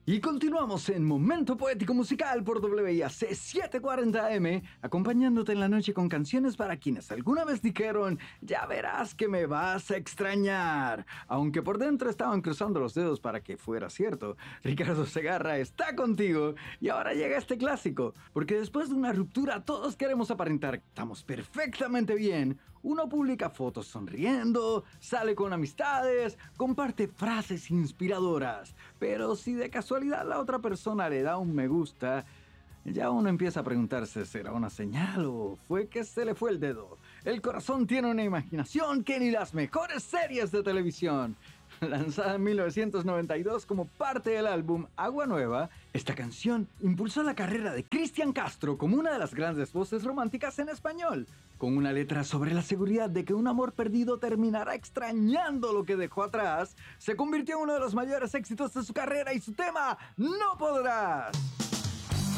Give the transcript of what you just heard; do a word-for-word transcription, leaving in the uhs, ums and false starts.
Y continuamos en Momento Poético Musical por W I A C setecientos cuarenta A M, acompañándote en la noche con canciones para quienes alguna vez dijeron: ya verás que me vas a extrañar. Aunque por dentro estaban cruzando los dedos para que fuera cierto. Ricardo Segarra está contigo y ahora llega este clásico, porque después de una ruptura todos queremos aparentar que estamos perfectamente bien. Uno publica fotos sonriendo, sale con amistades, comparte frases inspiradoras, pero si de casualidad la otra persona le da un me gusta, ya uno empieza a preguntarse: ¿será una señal o fue que se le fue el dedo? El corazón tiene una imaginación que ni las mejores series de televisión. Lanzada en mil novecientos noventa y dos como parte del álbum Agua Nueva, esta canción impulsó la carrera de Cristian Castro como una de las grandes voces románticas en español, con una letra sobre la seguridad de que un amor perdido terminará extrañando lo que dejó atrás. Se convirtió en uno de los mayores éxitos de su carrera y su tema, No Podrás.